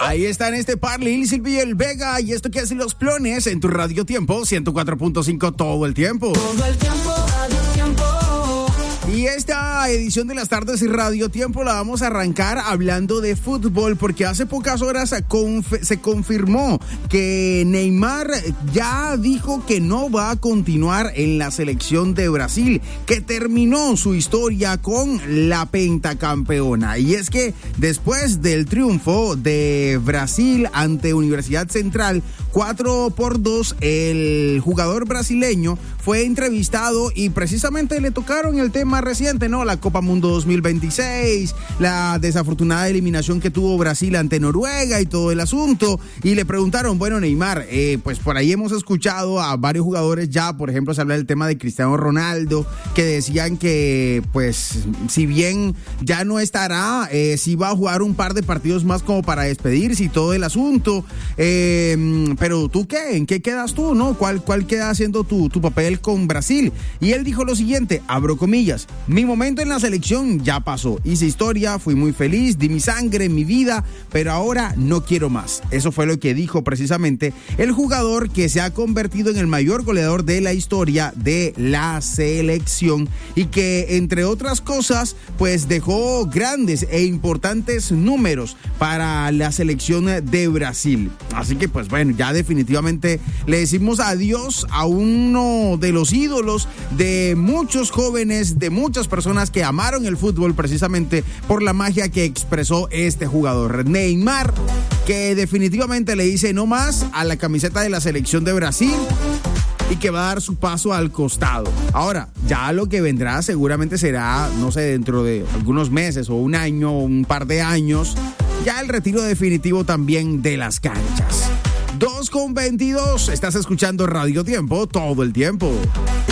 Ahí están Parley, Silvio el Vega y esto que hacen los clones en tu Radio Tiempo 104.5 todo el tiempo. Todo el tiempo, Radio Tiempo. Y esta edición de las tardes y Radio Tiempo la vamos a arrancar hablando de fútbol porque hace pocas horas se confirmó que Neymar ya dijo que no va a continuar en la selección de Brasil, que terminó su historia con la pentacampeona. Y es que después del triunfo de Brasil ante Universidad Central 4-2, el jugador brasileño fue entrevistado y precisamente le tocaron el tema reciente, ¿no? La Copa Mundo 2026, la desafortunada eliminación que tuvo Brasil ante Noruega y todo el asunto. Y le preguntaron, bueno, Neymar, pues por ahí hemos escuchado a varios jugadores ya, por ejemplo, se habla del tema de Cristiano Ronaldo, que decían que, pues, si bien ya no estará, sí va a jugar un par de partidos más como para despedirse y todo el asunto. Pero ¿tú qué? ¿En qué quedas tú, no? ¿Cuál queda haciendo tu papel con Brasil? Y él dijo lo siguiente, abro comillas, mi momento en la selección ya pasó, hice historia, fui muy feliz, di mi sangre, mi vida, pero ahora no quiero más. Eso fue lo que dijo precisamente el jugador que se ha convertido en el mayor goleador de la historia de la selección y que, entre otras cosas, pues dejó grandes e importantes números para la selección de Brasil. Así que, pues bueno, ya definitivamente le decimos adiós a uno de los ídolos de muchos jóvenes, de muchas personas que amaron el fútbol precisamente por la magia que expresó este jugador. Neymar, que definitivamente le dice no más a la camiseta de la selección de Brasil y que va a dar su paso al costado. Ahora, ya lo que vendrá seguramente será, no sé, dentro de algunos meses o un año, un par de años, ya el retiro definitivo también de las canchas. 2:22, estás escuchando Radio Tiempo todo el tiempo.